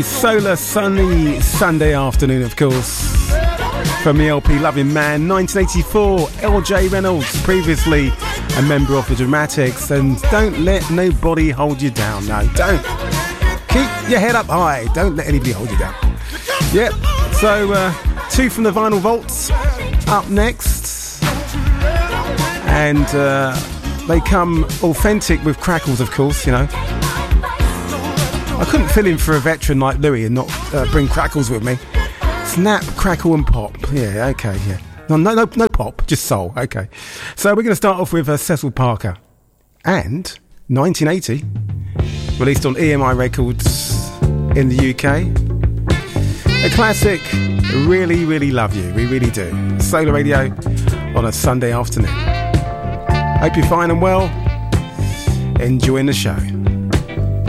Solar sunny Sunday afternoon, of course, from the LP Loving Man, 1984. LJ Reynolds, previously a member of the Dramatics, and don't let nobody hold you down. No, don't. Keep your head up high. Don't let anybody hold you down. Yep. So two from the Vinyl Vaults up next, and they come authentic with crackles, of course. You know, I couldn't fill in for a veteran like Louis and not bring crackles with me. Snap, crackle and pop. Yeah, okay, yeah. No pop, just soul. Okay. So we're going to start off with Cecil Parker. And 1980, released on EMI Records in the UK. A classic, Really, Really Love You. We really do. Solar Radio on a Sunday afternoon. Hope you're fine and well. Enjoying the show.